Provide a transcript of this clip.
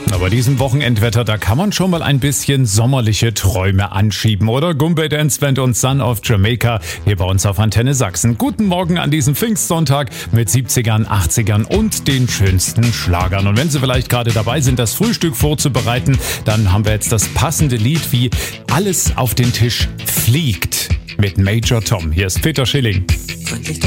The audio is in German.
Aber diesem Wochenendwetter, da kann man schon mal ein bisschen sommerliche Träume anschieben, oder? Goombay Dance Band und Son of Jamaica hier bei uns auf Antenne Sachsen. Guten Morgen an diesem Pfingstsonntag mit 70ern, 80ern und den schönsten Schlagern. Und wenn Sie vielleicht gerade dabei sind, das Frühstück vorzubereiten, dann haben wir jetzt das passende Lied, wie Alles auf den Tisch fliegt mit Major Tom. Hier ist Peter Schilling. Freundlich